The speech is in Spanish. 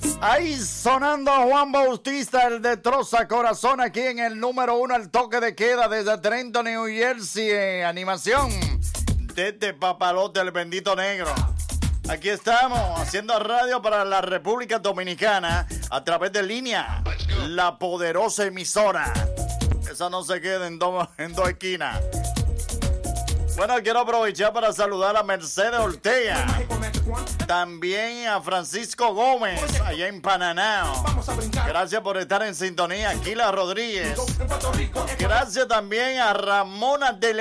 Ahí sonando a Juan Bautista, el de Troza Corazón, aquí en el número 1, el toque de queda desde Trenton, New Jersey, en animación. Desde Papalote, el bendito negro. Aquí estamos, haciendo radio para la República Dominicana, a través de Línea, la poderosa emisora. Esa no se queda en dos esquinas. Bueno, quiero aprovechar para saludar a Mercedes Ortega. También a Francisco Gómez, allá en Pananao. Gracias por estar en sintonía. Aquila Rodríguez. Gracias también a Ramona de